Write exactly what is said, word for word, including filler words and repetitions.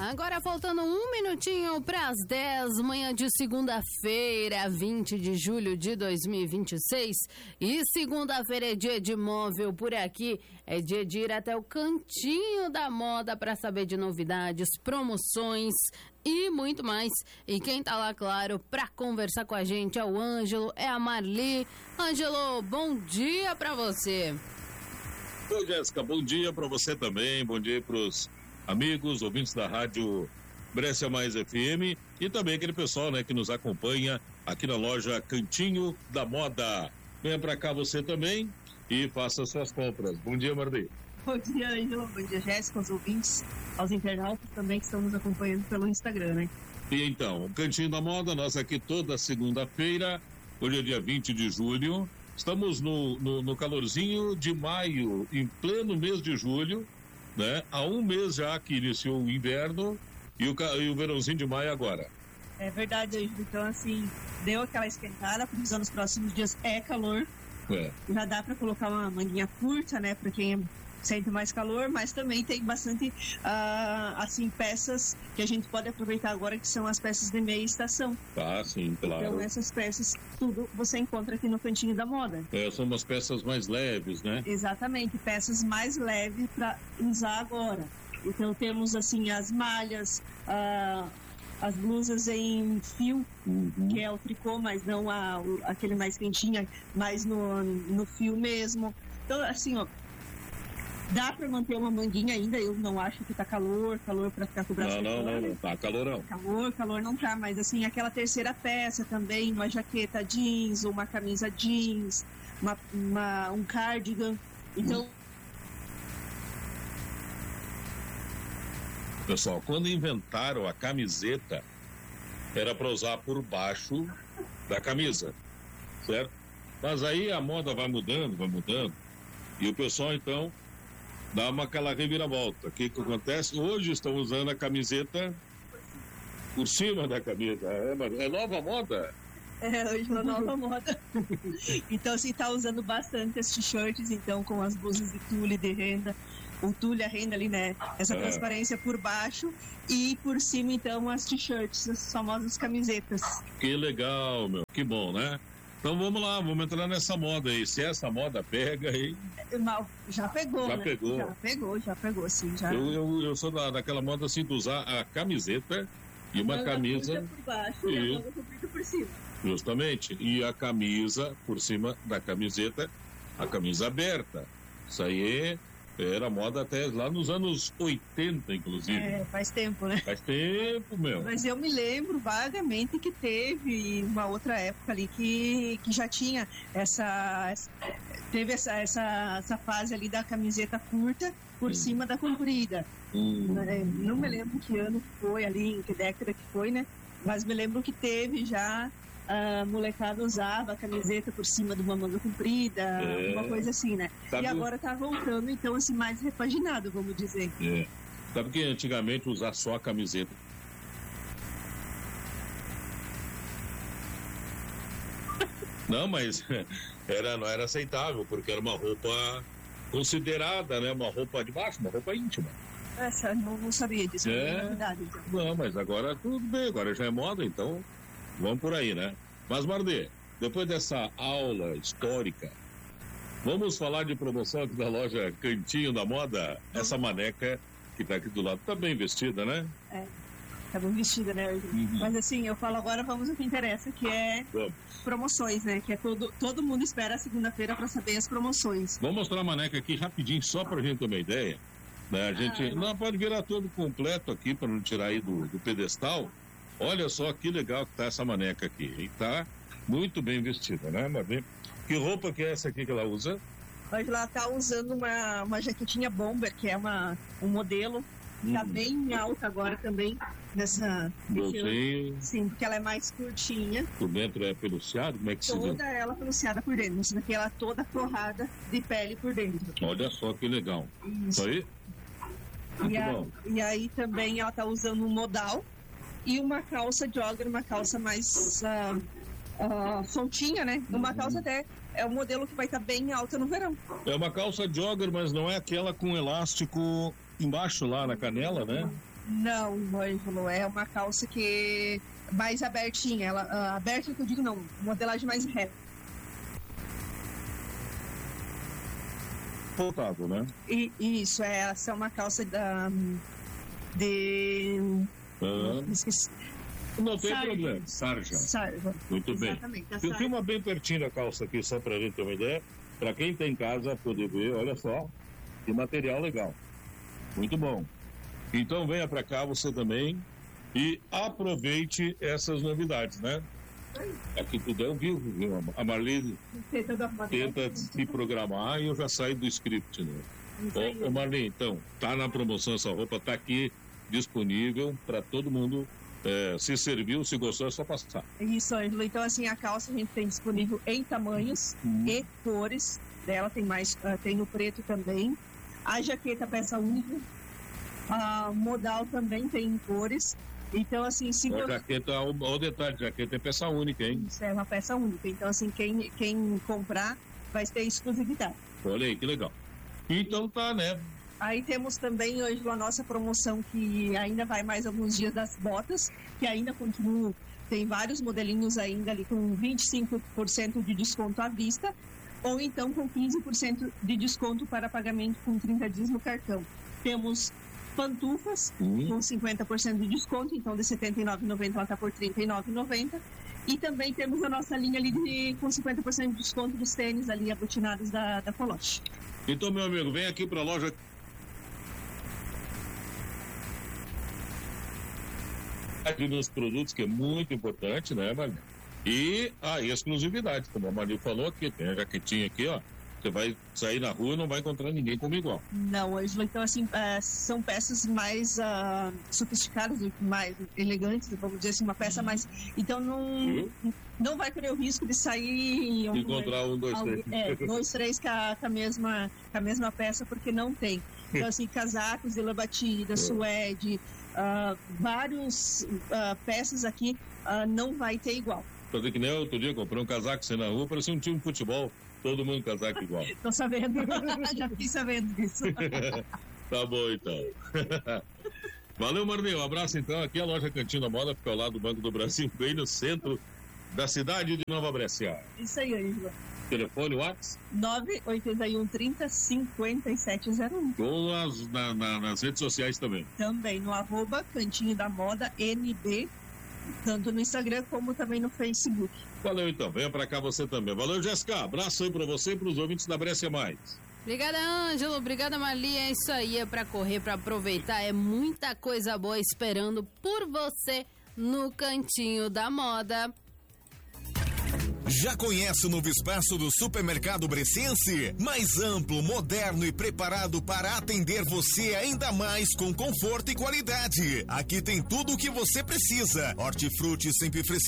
Agora faltando um minutinho para as dez, manhã de segunda-feira, vinte de julho de dois mil e vinte e seis. E segunda-feira é dia de móvel por aqui. É dia de ir até o cantinho da moda para saber de novidades, promoções e muito mais. E quem tá lá, claro, para conversar com a gente é o Ângelo, é a Marli. Ângelo, bom dia para você. Oi, Jéssica, bom dia para você também, bom dia para os amigos, ouvintes da rádio Brescia Mais F M e também aquele pessoal, né, que nos acompanha aqui na loja Cantinho da Moda. Venha para cá você também e faça suas compras. Bom dia, Marli. Bom dia, Ângelo, bom dia, Jéssica, aos ouvintes, aos internautas também que estão nos acompanhando pelo Instagram, né? E então, o Cantinho da Moda, nós aqui toda segunda-feira, hoje é dia vinte de julho. Estamos no, no, no calorzinho de maio, em pleno mês de julho, né? Há um mês já que iniciou o inverno e o, e o verãozinho de maio agora. É verdade, Ângelo. Então, assim, deu aquela esquentada, porque nos próximos dias é calor. É. Já dá para colocar uma manguinha curta, né? Para quem sente mais calor, mas também tem bastante, uh, assim, peças que a gente pode aproveitar agora, que são as peças de meia estação. Ah, sim, claro. Então, essas peças, tudo você encontra aqui no Cantinho da Moda. É, são umas peças mais leves, né? Exatamente, peças mais leves para usar agora. Então, temos, assim, as malhas, uh, as blusas em fio, uhum. que é o tricô, mas não a, o, aquele mais quentinho, mas no, no fio mesmo. Então, assim, ó, dá para manter uma manguinha ainda, eu não acho que tá calor, calor para ficar com o braço Não, não, não, não, tá calorão. Calor, calor não tá, mas assim, aquela terceira peça também, uma jaqueta jeans, uma camisa jeans, uma, uma, um cardigan, então... Pessoal, quando inventaram a camiseta, era para usar por baixo da camisa, certo? Mas aí a moda vai mudando, vai mudando, e o pessoal então dá uma aquela reviravolta. O que que acontece? Hoje estão usando a camiseta por cima da camisa. É, é nova moda? É, hoje é uma nova moda. Então, assim, tá usando bastante as t-shirts, então, com as blusas de tule de renda. O tule, a renda ali, né? Essa é. transparência por baixo e por cima, então, as t-shirts, as famosas camisetas. Que legal, meu. Que bom, né? Então vamos lá, vamos entrar nessa moda aí. Se essa moda pega aí. Mal, já pegou, já né? pegou. Já pegou, já pegou, sim. Já... Eu, eu, eu sou da, daquela moda assim de usar a camiseta e uma manga camisa. Por baixo e, e a manga comprida por cima. Justamente. E a camisa por cima da camiseta, a camisa aberta. Isso aí era moda até lá nos anos oitenta, inclusive. É, faz tempo, né? Faz tempo, meu. Mas eu me lembro vagamente que teve uma outra época ali que, que já tinha essa... Teve essa, essa, essa fase ali da camiseta curta por hum. cima da comprida. Hum. Não me lembro que ano que foi ali, em que década que foi, né? Mas me lembro que teve já... A molecada usava a camiseta por cima de uma manga comprida, é. uma coisa assim, né? Sabe, e agora tá voltando, então, assim, mais repaginado, vamos dizer. É. Sabe que antigamente usar só a camiseta... Não, mas era, não era aceitável, porque era uma roupa considerada, né? Uma roupa de baixo, uma roupa íntima. Essa, não, não sabia disso, é. é verdade. Então. Não, mas agora tudo bem, agora já é moda, então... Vamos por aí, né? Mas, Marli, depois dessa aula histórica, vamos falar de promoção aqui da loja Cantinho da Moda. Essa maneca que tá aqui do lado tá bem vestida, né? É, tá bem vestida, né? Uhum. Mas assim, eu falo agora, vamos ao que interessa, que é vamos. promoções, né? Que é todo, todo mundo espera a segunda-feira para saber as promoções. Vamos mostrar a maneca aqui rapidinho, só pra gente ter uma ideia. Né? A gente ah, não pode virar todo completo aqui para não tirar aí do, do pedestal. Olha só que legal que tá essa maneca aqui. E tá muito bem vestida, né, Marli? Que roupa que é essa aqui que ela usa? Hoje ela tá usando uma, uma jaquetinha bomber, que é uma, um modelo. Hum. Tá bem alta agora também, nessa... Bolsinho. Sim, porque ela é mais curtinha. Por dentro é peluciado? Como é que se vê? Toda ela peluciada por dentro. Isso daqui ela é toda forrada de pele por dentro. Olha só que legal. Isso, Isso aí? Muito e, a, bom. E aí também ela tá usando um modal. E uma calça jogger, uma calça mais uh, uh, soltinha, né? Uma uhum. calça até é um modelo que vai estar tá bem alta no verão. É uma calça jogger, mas não é aquela com elástico embaixo lá na canela, né? Não, Ângelo, é uma calça que é mais abertinha, ela, uh, aberta que eu digo não, modelagem mais reta. Confortável, né? E, isso, é, essa é uma calça da, de... Ah. Esqueci. Não tem Sarja. problema, sarja. Sarja. Muito bem. Exatamente, a Eu sarja. tenho uma bem pertinho da calça aqui, só pra gente ter uma ideia. Pra quem tem em casa poder ver, olha só, que material legal. Muito bom. Então venha pra cá você também e aproveite essas novidades, né? Aqui tudo é ao vivo, viu? A Marli tenta se programar e eu já saio do script, né? Ô, ô Marli, então, tá na promoção essa roupa, tá aqui disponível para todo mundo. É, se serviu, se gostou, é só passar. Isso, Ângelo. Então, assim, a calça a gente tem disponível em tamanhos hum. e cores dela, tem mais, uh, tem no preto também. A jaqueta peça única, a modal também tem em cores. Então, assim, se... A jaqueta, o, o detalhe, a jaqueta é peça única, hein? Isso, é uma peça única. Então, assim, quem, quem comprar vai ter exclusividade. Olha aí, que legal. Então tá, né? Aí temos também, hoje, a nossa promoção que ainda vai mais alguns dias das botas, que ainda continua, tem vários modelinhos ainda ali com vinte e cinco por cento de desconto à vista, ou então com quinze por cento de desconto para pagamento com trinta dias no cartão. Temos pantufas hum. com cinquenta por cento de desconto, então de setenta e nove reais e noventa centavos ela está por trinta e nove reais e noventa centavos. E também temos a nossa linha ali de, com cinquenta por cento de desconto dos tênis ali abotinados da, da Coloche. Então, meu amigo, vem aqui para a loja nos produtos, que é muito importante, né, Maria? E a exclusividade, como a Maria falou aqui, tem a jaquetinha aqui, ó. Você vai sair na rua e não vai encontrar ninguém como igual. Não, Ângelo, então assim, uh, são peças mais uh, sofisticadas, mais elegantes, vamos dizer assim, uma peça mais... Então não, uhum. não vai correr o risco de sair... De encontrar um, dois, três. É, dois, três com a, com, a mesma, com a mesma peça, porque não tem. Então assim, casacos de lã batida, suede, uh, vários uh, peças aqui uh, não vai ter igual. Fazer que nem outro dia, comprei um casaco sem na rua, parecia um time de futebol. Todo mundo casaco igual. Tô sabendo, já fiquei sabendo disso. Tá bom, então. Valeu, Marlinho. Um abraço, então. Aqui é a loja Cantinho da Moda, fica ao lado do Banco do Brasil, bem no centro da cidade de Nova Brescia. Isso aí, Ângela. Telefone, WhatsApp? nove oito um, trinta, cinquenta e sete zero um. Ou nas, na, na, nas redes sociais também. Também, no arroba Cantinho da Moda, N B, tanto no Instagram como também no Facebook. Valeu, então. Venha pra cá você também. Valeu, Jéssica. Abraço aí pra você e pros ouvintes da Brescia Mais. Obrigada, Ângelo. Obrigada, Marli. É isso aí, é pra correr, pra aproveitar. É muita coisa boa esperando por você no Cantinho da Moda. Já conhece o novo espaço do Supermercado Bresciense? Mais amplo, moderno e preparado para atender você ainda mais com conforto e qualidade. Aqui tem tudo o que você precisa. Hortifruti sempre fresquinho.